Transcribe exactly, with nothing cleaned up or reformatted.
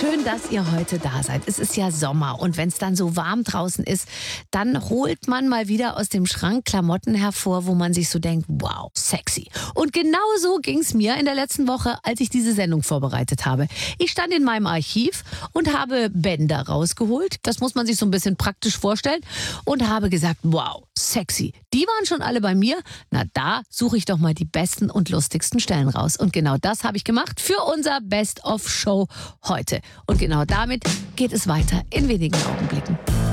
Schön, dass ihr heute da seid. Es ist ja Sommer und wenn es dann so warm draußen ist, dann holt man mal wieder aus dem Schrank Klamotten hervor, wo man sich so denkt, wow, sexy. Und genau so ging es mir in der letzten Woche, als ich diese Sendung vorbereitet habe. Ich stand in meinem Archiv und habe Bänder rausgeholt. Das muss man sich so ein bisschen praktisch vorstellen. Und habe gesagt, wow, sexy. Die waren schon alle bei mir. Na, da suche ich doch mal die besten und lustigsten Stellen raus. Und genau das habe ich gemacht für unser Best-of-Show heute. Und genau damit geht es weiter in wenigen Augenblicken.